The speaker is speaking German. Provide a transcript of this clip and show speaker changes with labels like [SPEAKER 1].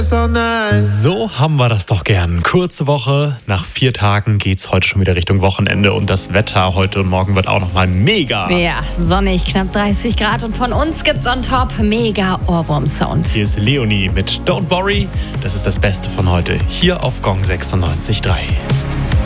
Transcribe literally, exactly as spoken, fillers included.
[SPEAKER 1] So haben wir das doch gern. Kurze Woche, nach vier Tagen geht's heute schon wieder Richtung Wochenende und das Wetter heute und morgen wird auch nochmal mega.
[SPEAKER 2] Ja, sonnig, knapp dreißig Grad und von uns gibt's on top mega Ohrwurm-Sound.
[SPEAKER 1] Hier ist Leonie mit Don't Worry. Das ist das Beste von heute, hier auf Gong sechsundneunzig Komma drei.